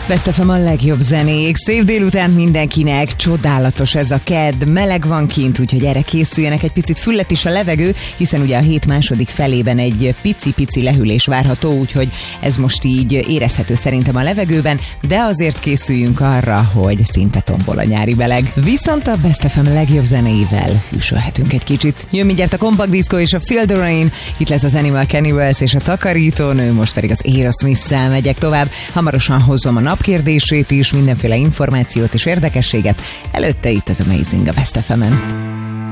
Best FM a legjobb zenék. Szép délután mindenkinek, csodálatos ez a kedd, meleg van kint, úgyhogy erre készüljenek, egy picit füllet is a levegő, hiszen ugye a hét második felében egy pici-pici lehűlés várható, úgyhogy ez most így érezhető szerintem a levegőben, de azért készüljünk arra, hogy szinte tombol a nyári meleg. Viszont a Best FM legjobb zenéivel üsölhetünk egy kicsit. Jön mindjárt a Compact Disco és a Feel the Rain, itt lesz az Animal Cannibals és a Takarítónő, most pedig az Aerosmith-szel megyek tovább. Hamarosan hozom a napkérdését is, mindenféle információt és érdekességet. Előtte itt az Amazing a Best FM-en.